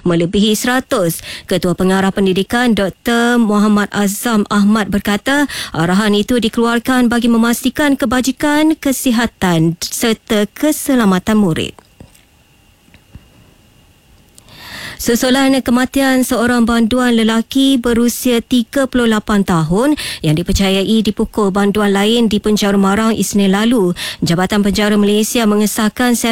melebihi 100. Ketua Pengarah Pendidikan Dr. Muhammad Azam Ahmad berkata, arahan itu dikeluarkan bagi memastikan kebajikan, kesihatan serta keselamatan murid. Susulan kematian seorang banduan lelaki berusia 38 tahun yang dipercayai dipukul banduan lain di penjara Marang Isnin lalu, Jabatan Penjara Malaysia mengesahkan